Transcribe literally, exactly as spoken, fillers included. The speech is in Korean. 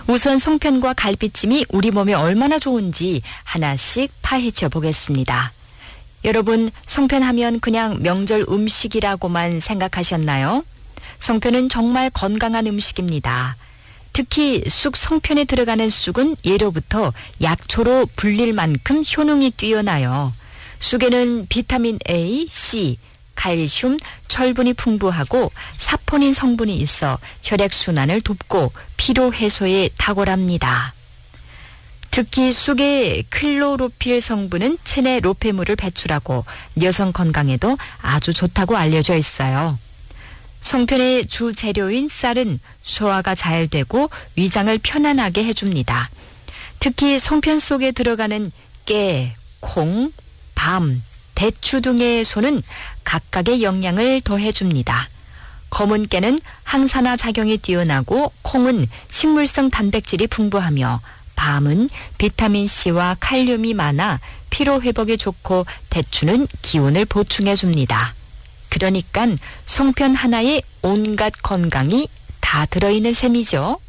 우선 송편과 갈비찜이 우리 몸에 얼마나 좋은지 하나씩 파헤쳐 보겠습니다. 여러분, 송편하면 그냥 명절 음식이라고만 생각하셨나요? 송편은 정말 건강한 음식입니다. 특히 쑥 송편에 들어가는 쑥은 예로부터 약초로 불릴 만큼 효능이 뛰어나요. 쑥에는 비타민 A, C, 칼슘, 철분이 풍부하고 사포닌 성분이 있어 혈액순환을 돕고 피로 해소에 탁월합니다. 특히 쑥의 클로로필 성분은 체내 노폐물을 배출하고 여성 건강에도 아주 좋다고 알려져 있어요. 송편의 주 재료인 쌀은 소화가 잘 되고 위장을 편안하게 해줍니다. 특히 송편 속에 들어가는 깨, 콩, 밤, 대추 등의 소는 각각의 영양을 더해줍니다. 검은 깨는 항산화 작용이 뛰어나고 콩은 식물성 단백질이 풍부하며 밤은 비타민C와 칼륨이 많아 피로 회복에 좋고 대추는 기운을 보충해줍니다. 그러니까 송편 하나에 온갖 건강이 다 들어있는 셈이죠.